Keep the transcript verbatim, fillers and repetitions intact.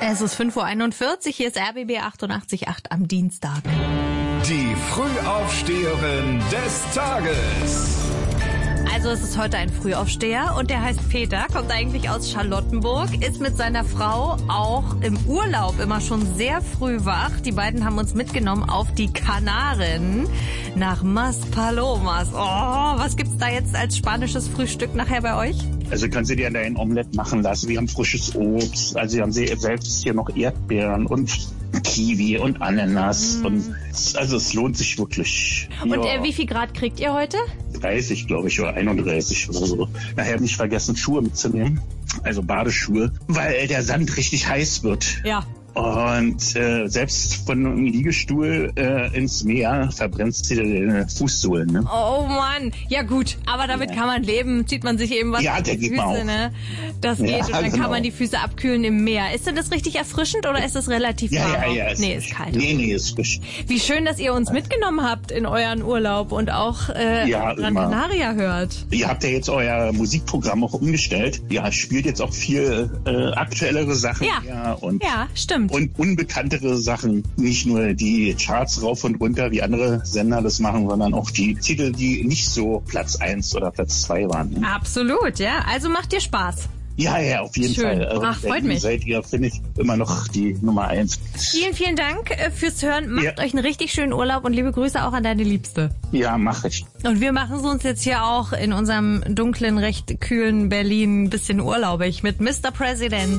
Es ist fünf Uhr einundvierzig, hier ist R B B achtundachtzig Komma acht am Dienstag. Die Frühaufsteherin des Tages. Also es ist heute ein Frühaufsteher und der heißt Peter, kommt eigentlich aus Charlottenburg, ist mit seiner Frau auch im Urlaub immer schon sehr früh wach. Die beiden haben uns mitgenommen auf die Kanaren nach Maspalomas. Oh, was gibt's da jetzt als spanisches Frühstück nachher bei euch? Also können Sie dir da ein Omelett machen lassen. Wir haben frisches Obst. Also wir haben selbst hier noch Erdbeeren und Kiwi und Ananas. Mm. Und also es lohnt sich wirklich. Und ja. äh, wie viel Grad kriegt ihr heute? dreißig, glaube ich, oder einunddreißig oder so. Nachher nicht vergessen, Schuhe mitzunehmen. Also Badeschuhe, weil der Sand richtig heiß wird. Ja. Und äh, selbst von einem Liegestuhl äh, ins Meer verbrennst du deine Fußsohlen. Ne? Oh Mann, ja gut, aber damit ja. kann man leben, zieht man sich eben was ja, auf die Füße, Füße, ne? Das geht ja, und dann genau. kann man die Füße abkühlen im Meer. Ist denn das richtig erfrischend oder ist das relativ ja, warm? Ja, ja, ist nee, frisch. ist kalt. Nee, nee, ist frisch. Wie schön, dass ihr uns mitgenommen habt in euren Urlaub und auch äh, ja, Gran Canaria hört. Ihr habt ja jetzt euer Musikprogramm auch umgestellt. Ja, spielt jetzt auch viel äh, aktuellere Sachen. Ja, mehr und, ja, stimmt. Und unbekanntere Sachen. Nicht nur die Charts rauf und runter, wie andere Sender das machen, sondern auch die Titel, die nicht so Platz eins oder Platz zwei waren. Ne? Absolut, ja. Also macht dir Spaß. Ja, ja, auf jeden Schön. Fall. Also, Ach, freut mich. Seid ihr, finde ich, immer noch die Nummer eins. Vielen, vielen Dank fürs Hören. Macht ja. euch einen richtig schönen Urlaub und liebe Grüße auch an deine Liebste. Ja, mach ich. Und wir machen es uns jetzt hier auch in unserem dunklen, recht kühlen Berlin ein bisschen urlaubig mit Mister President.